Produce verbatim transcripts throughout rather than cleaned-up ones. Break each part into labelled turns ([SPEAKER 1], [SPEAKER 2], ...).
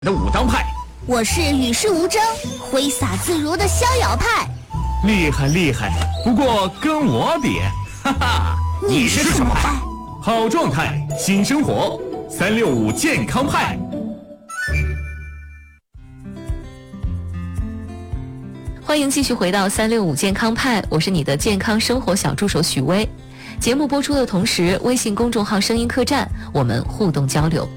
[SPEAKER 1] 的武当派，
[SPEAKER 2] 我是与世无争、挥洒自如的逍遥派。
[SPEAKER 1] 厉害厉害，不过跟我比，哈哈。
[SPEAKER 2] 你是什么派？
[SPEAKER 1] 好状态，新生活，三六五健康派。
[SPEAKER 3] 欢迎继续回到三六五健康派，我是你的健康生活小助手许巍。节目播出的同时，微信公众号声音客栈，我们互动交流。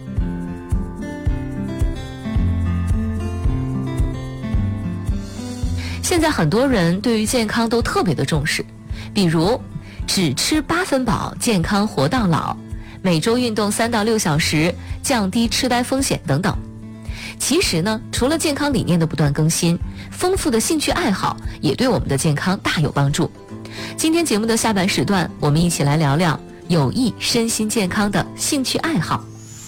[SPEAKER 3] 现在很多人对于健康都特别的重视，比如只吃八分饱，健康活到老，每周运动三到六小时，降低痴呆风险等等。其实呢，除了健康理念的不断更新，丰富的兴趣爱好也对我们的健康大有帮助。今天节目的下半时段，我们一起来聊聊有益身心健康的兴趣爱好。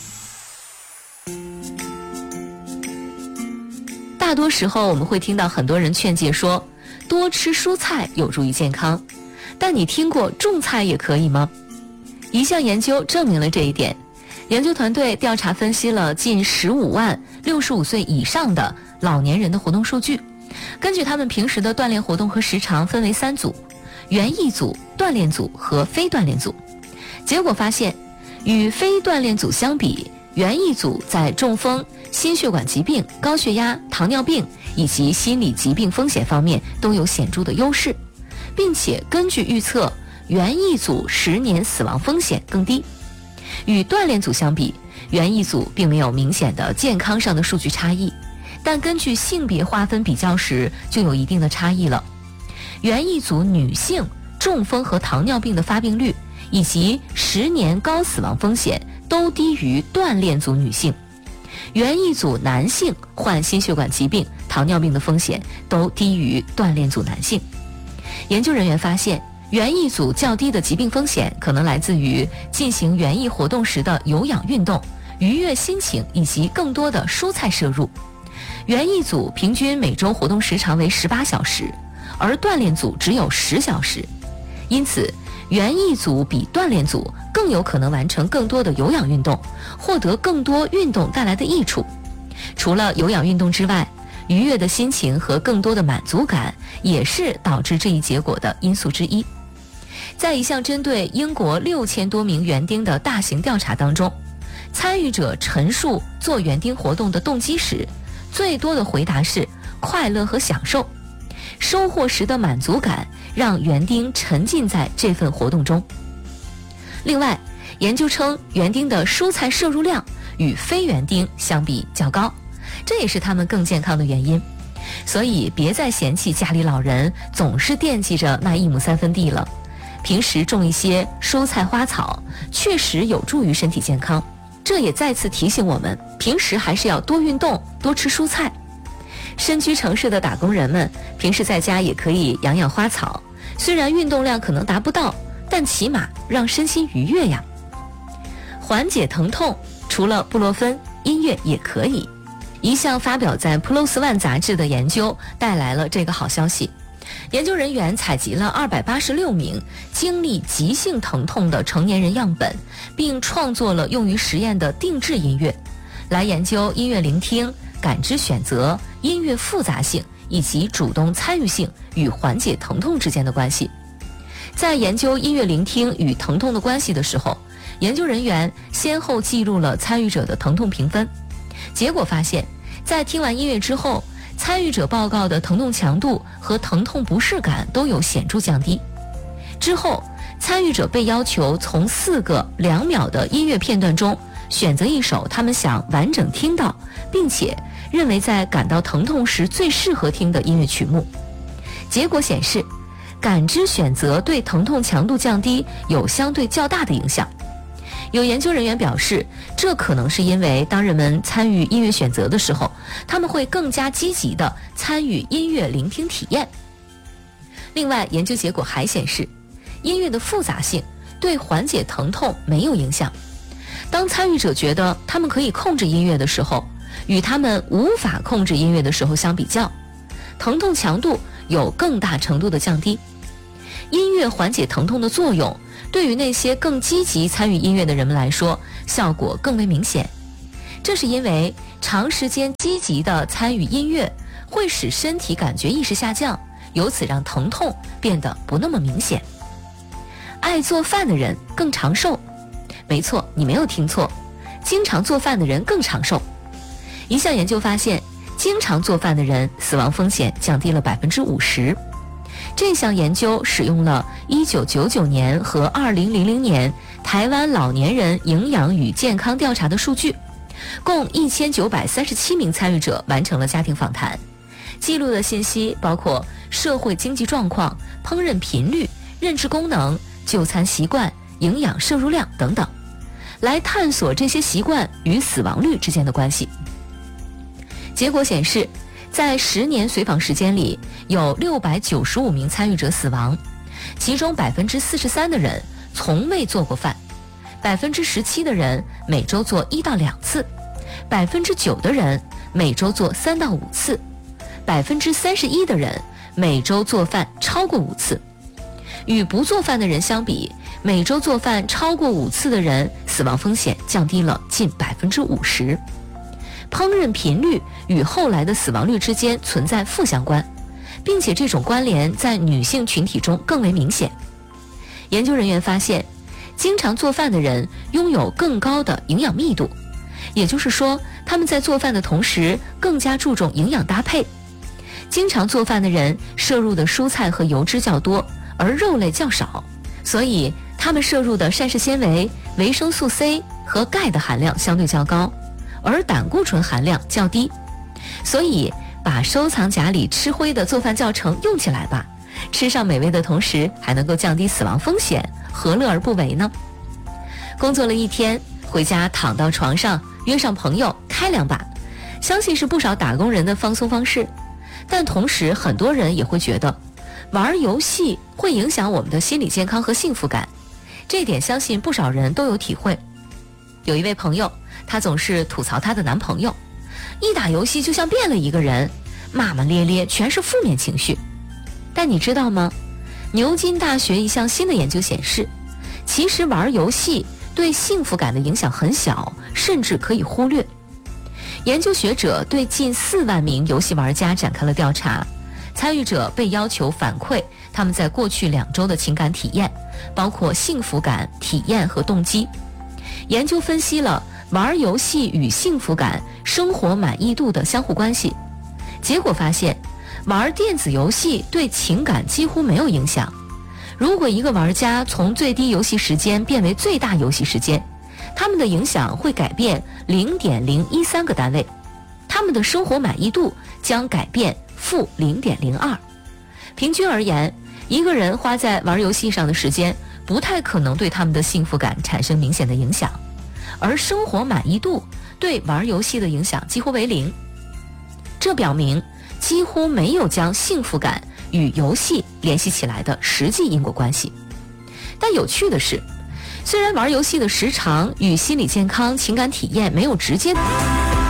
[SPEAKER 3] 大多时候我们会听到很多人劝诫说，多吃蔬菜有助于健康，但你听过种菜也可以吗？一项研究证明了这一点。研究团队调查分析了近十五万六十五岁以上的老年人的活动数据，根据他们平时的锻炼活动和时长分为三组，园艺组、锻炼组和非锻炼组。结果发现，与非锻炼组相比，园艺组在中风、心血管疾病、高血压、糖尿病以及心理疾病风险方面都有显著的优势，并且根据预测，园艺组十年死亡风险更低。与锻炼组相比，园艺组并没有明显的健康上的数据差异，但根据性别划分比较时就有一定的差异了。园艺组女性中风和糖尿病的发病率以及十年高死亡风险都低于锻炼组女性，园艺组男性患心血管疾病、糖尿病的风险都低于锻炼组男性。研究人员发现，园艺组较低的疾病风险可能来自于进行园艺活动时的有氧运动、愉悦心情以及更多的蔬菜摄入。园艺组平均每周活动时长为十八小时，而锻炼组只有十小时。因此，园艺组比锻炼组更有可能完成更多的有氧运动，获得更多运动带来的益处。除了有氧运动之外，愉悦的心情和更多的满足感也是导致这一结果的因素之一。在一项针对英国六千多名园丁的大型调查当中，参与者陈述做园丁活动的动机时，最多的回答是快乐和享受，收获时的满足感让园丁沉浸在这份活动中。另外，研究称园丁的蔬菜摄入量与非园丁相比较高，这也是他们更健康的原因。所以别再嫌弃家里老人总是惦记着那一亩三分地了，平时种一些蔬菜花草确实有助于身体健康。这也再次提醒我们，平时还是要多运动，多吃蔬菜。身居城市的打工人们平时在家也可以养养花草，虽然运动量可能达不到，但起码让身心愉悦呀。缓解疼痛，除了布洛芬，音乐也可以。一项发表在 P L O S ONE 杂志的研究带来了这个好消息。研究人员采集了二百八十六名经历急性疼痛的成年人样本，并创作了用于实验的定制音乐，来研究音乐聆听、感知选择、音乐复杂性以及主动参与性与缓解疼痛之间的关系。在研究音乐聆听与疼痛的关系的时候，研究人员先后记录了参与者的疼痛评分，结果发现，在听完音乐之后，参与者报告的疼痛强度和疼痛不适感都有显著降低。之后，参与者被要求从四个两秒的音乐片段中选择一首他们想完整听到，并且认为在感到疼痛时最适合听的音乐曲目。结果显示，感知选择对疼痛强度降低有相对较大的影响。有研究人员表示，这可能是因为当人们参与音乐选择的时候，他们会更加积极地参与音乐聆听体验。另外，研究结果还显示，音乐的复杂性对缓解疼痛没有影响。当参与者觉得他们可以控制音乐的时候，与他们无法控制音乐的时候相比较，疼痛强度有更大程度的降低。音乐缓解疼痛的作用对于那些更积极参与音乐的人们来说，效果更为明显。 这是因为长时间积极的参与音乐会使身体感觉意识下降，由此让疼痛变得不那么明显。爱做饭的人更长寿，没错，你没有听错，经常做饭的人更长寿。一项研究发现，经常做饭的人死亡风险降低了百分之五十。这项研究使用了一九九九年和二零零零年台湾老年人营养与健康调查的数据，共一千九百三十七名参与者完成了家庭访谈，记录的信息包括社会经济状况、烹饪频率、认知功能、就餐习惯、营养摄入量等等，来探索这些习惯与死亡率之间的关系。结果显示，在十年随访时间里，有六百九十五名参与者死亡，其中百分之四十三的人从未做过饭，百分之十七的人每周做一到两次，百分之九的人每周做三到五次，百分之三十一的人每周做饭超过五次。与不做饭的人相比，每周做饭超过五次的人死亡风险降低了近百分之五十。烹饪频率与后来的死亡率之间存在负相关，并且这种关联在女性群体中更为明显。研究人员发现，经常做饭的人拥有更高的营养密度，也就是说，他们在做饭的同时更加注重营养搭配。经常做饭的人摄入的蔬菜和油脂较多，而肉类较少，所以他们摄入的膳食纤维、维生素 C 和钙的含量相对较高，而胆固醇含量较低。所以把收藏夹里吃灰的做饭教程用起来吧，吃上美味的同时还能够降低死亡风险，何乐而不为呢？工作了一天，回家躺到床上，约上朋友开两把，相信是不少打工人的放松方式。但同时很多人也会觉得玩游戏会影响我们的心理健康和幸福感，这一点相信不少人都有体会。有一位朋友，她总是吐槽她的男朋友，一打游戏就像变了一个人，骂骂咧咧，全是负面情绪。但你知道吗？牛津大学一项新的研究显示，其实玩游戏对幸福感的影响很小，甚至可以忽略。研究学者对近四万名游戏玩家展开了调查，参与者被要求反馈他们在过去两周的情感体验，包括幸福感、体验和动机。研究分析了玩游戏与幸福感、生活满意度的相互关系，结果发现，玩电子游戏对情感几乎没有影响。如果一个玩家从最低游戏时间变为最大游戏时间，他们的影响会改变 零点零一三 个单位，他们的生活满意度将改变负 零点零二。平均而言，一个人花在玩游戏上的时间不太可能对他们的幸福感产生明显的影响，而生活满意度对玩游戏的影响几乎为零。这表明几乎没有将幸福感与游戏联系起来的实际因果关系。但有趣的是，虽然玩游戏的时长与心理健康、情感体验没有直接